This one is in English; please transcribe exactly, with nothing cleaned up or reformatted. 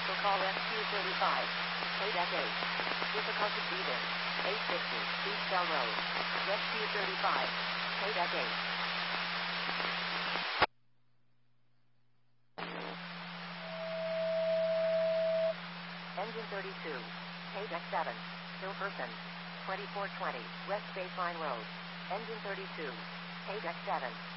Special call S Q thirty-five. Paydeck eight. Difficulty breathing. eight fifty. Beachbell Road. Rescue thirty-five. Paydeck eight. Engine thirty-two. Paydeck seven. Still person. twenty-four twenty. West Baseline Road. Engine thirty-two. Paydeck seven.